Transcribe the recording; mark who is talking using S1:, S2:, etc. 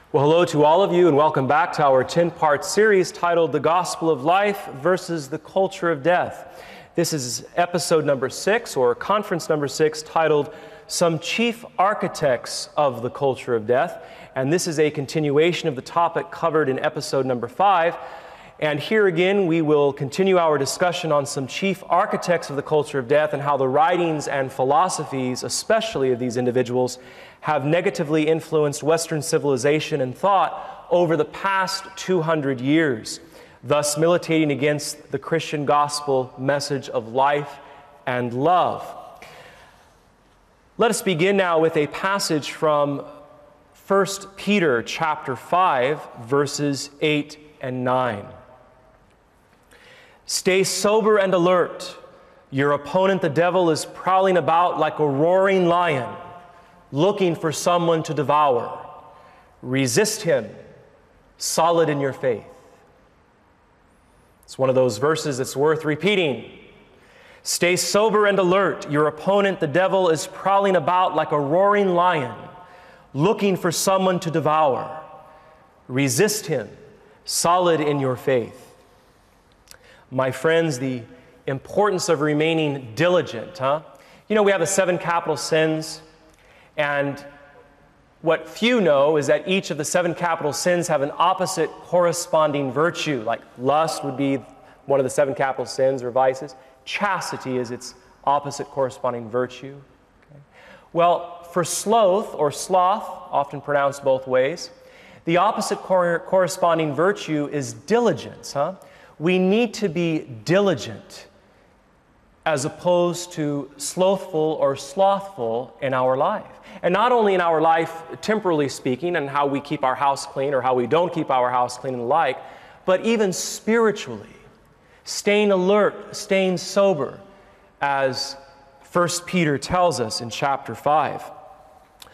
S1: Well, hello to all of you and welcome back to our 10-part series titled The Gospel of Life versus the Culture of Death. This is episode number 6, or conference number 6, titled Some Chief Architects of the Culture of Death. And this is a continuation of the topic covered in episode number 5. And here again, we will continue our discussion on some chief architects of the culture of death and how the writings and philosophies, especially of these individuals, have negatively influenced Western civilization and thought over the past 200 years, thus militating against the Christian gospel message of life and love. Let us begin now with a passage from 1 Peter chapter 5, verses 8 and 9. Stay sober and alert. Your opponent, the devil, is prowling about like a roaring lion, looking for someone to devour. Resist him, solid in your faith. It's one of those verses that's worth repeating. Stay sober and alert. Your opponent, the devil, is prowling about like a roaring lion, looking for someone to devour. Resist him, solid in your faith. My friends, the importance of remaining diligent, huh? You know, we have the 7 capital sins, and what few know is that each of the 7 capital sins have an opposite corresponding virtue. Like lust would be one of the 7 capital sins or vices. Chastity is its opposite corresponding virtue. Okay. Well, for sloth or sloth, often pronounced both ways, the opposite corresponding virtue is diligence, huh? We need to be diligent as opposed to slothful or slothful in our life. And not only in our life, temporally speaking, and how we keep our house clean or how we don't keep our house clean and the like, but even spiritually, staying alert, staying sober, as 1 Peter tells us in chapter 5.